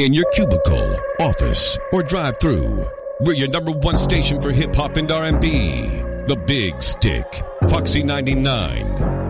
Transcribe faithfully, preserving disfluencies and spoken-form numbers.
In your cubicle, office, or drive-thru, we're your number one station for hip-hop and R and B. The Big Stick, Foxy ninety-nine.